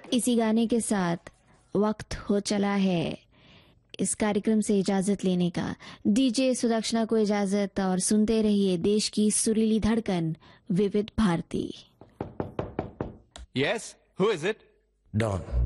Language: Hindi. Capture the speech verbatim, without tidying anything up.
इसी गाने के साथ वक्त हो चला है इस कार्यक्रम से इजाजत लेने का। डीजे सुदक्षिणा को इजाजत और सुनते रहिए देश की सुरीली धड़कन विविध Bharti. Yes, who is it? Don.